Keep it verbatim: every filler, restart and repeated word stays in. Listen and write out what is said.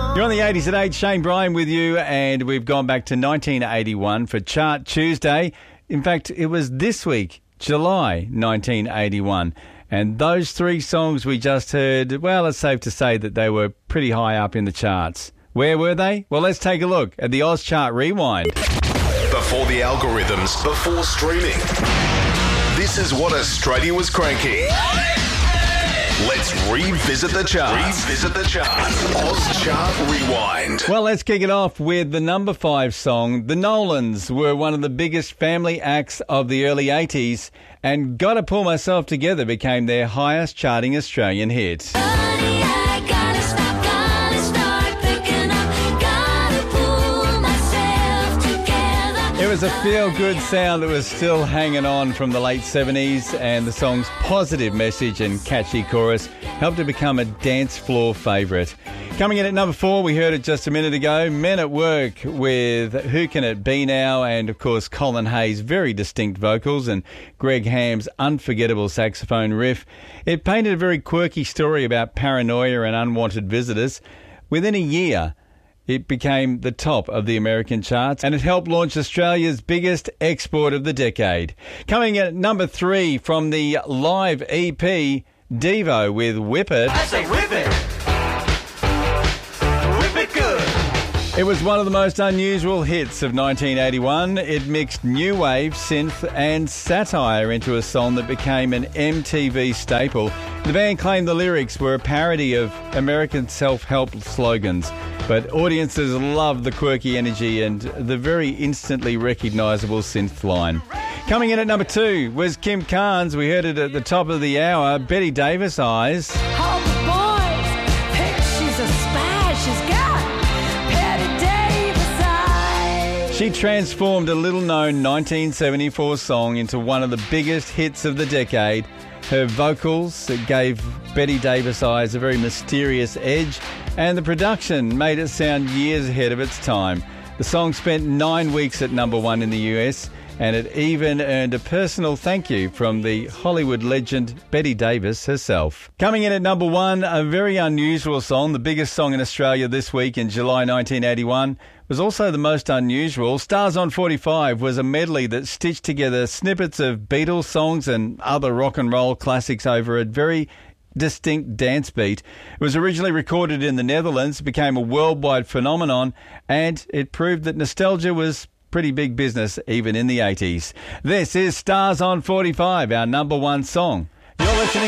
You're on the eighties at eight, Shane Bryan with you, and we've gone back to nineteen eighty-one for Chart Tuesday. In fact, it was this week, July nineteen eighty-one. And those three songs we just heard, well, it's safe to say that they were pretty high up in the charts. Where were they? Well, let's take a look at the Oz Chart Rewind. Before the algorithms, before streaming. This is what Australia was cranking. Let's revisit the charts. Revisit the charts. Oz Chart Rewind. Well, let's kick it off with the number five song. The Nolans were one of the biggest family acts of the early eighties, and Gotta Pull Myself Together became their highest charting Australian hit. It was a feel-good sound that was still hanging on from the late seventies, and the song's positive message and catchy chorus helped it become a dance floor favourite. Coming in at number four, we heard it just a minute ago, Men at Work with Who Can It Be Now, and of course Colin Hayes' very distinct vocals and Greg Ham's unforgettable saxophone riff. It painted a very quirky story about paranoia and unwanted visitors. Within a year, it became the top of the American charts, and it helped launch Australia's biggest export of the decade. Coming in at number three from the live E P, Devo with Whip It. I say whip it. Whip it good. It was one of the most unusual hits of nineteen eighty-one. It mixed new wave, synth and satire into a song that became an M T V staple. The band claimed the lyrics were a parody of American self-help slogans, but audiences loved the quirky energy and the very instantly recognisable synth line. Coming in at number two was Kim Carnes. We heard it at the top of the hour. Betty Davis Eyes. All the boys think she's a spy. She's got Betty Davis eyes. She transformed a little-known nineteen seventy-four song into one of the biggest hits of the decade. Her vocals gave Betty Davis Eyes a very mysterious edge, and the production made it sound years ahead of its time. The song spent nine weeks at number one in the U S, and it even earned a personal thank you from the Hollywood legend Betty Davis herself. Coming in at number one, a very unusual song, the biggest song in Australia this week in July nineteen eighty-one, was also the most unusual. Stars on forty-five was a medley that stitched together snippets of Beatles songs and other rock and roll classics over a very distinct dance beat. It was originally recorded in the Netherlands, became a worldwide phenomenon, and it proved that nostalgia was pretty big business even in the eighties. This is Stars on forty-five, our number one song. You're listening